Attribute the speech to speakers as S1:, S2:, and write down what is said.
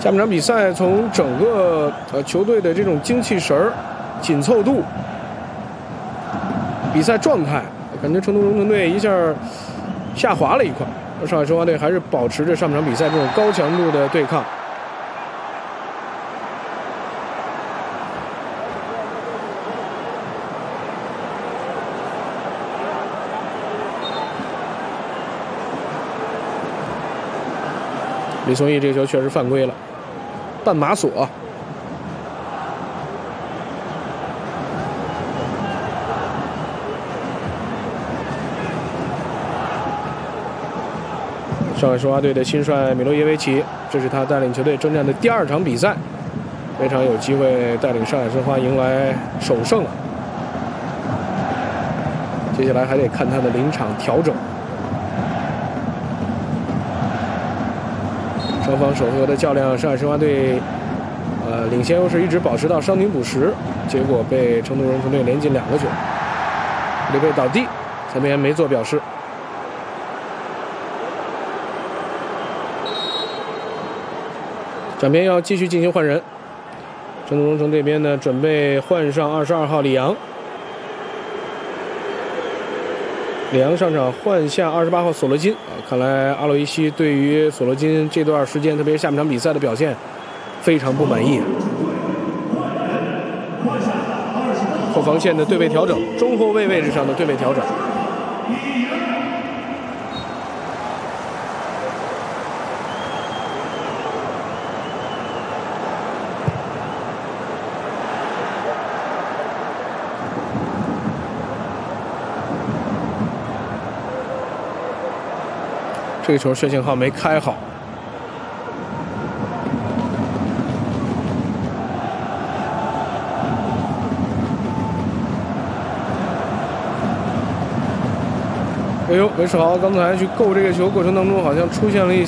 S1: 下半场比赛从整个球队的这种精气神儿、紧凑度、比赛状态，感觉成都荣城队一下下滑了一块，而上海申花队还是保持着上半场比赛这种高强度的对抗。李松义这个球确实犯规了，半马索。上海申花队的新帅米洛耶维奇，这是他带领球队征战的第2场比赛，非常有机会带领上海申花迎来首胜啊！接下来还得看他的临场调整。双方首回合的较量，上海申花队领先优势一直保持到伤停补时，结果被成都荣城队连进2个球。刘备倒地，裁判员没做表示。转边要继续进行换人，成都荣城这边呢准备换上22号李阳，李阳上场换下28号索罗金啊，看来阿洛伊西对于索罗金这段时间，特别是下半场比赛的表现非常不满意。后防线的对位调整，中后卫位置上的对位调整。这个球薛庆浩没开好，哎呦，韦世豪刚才去够这个球过程当中，好像出现了一些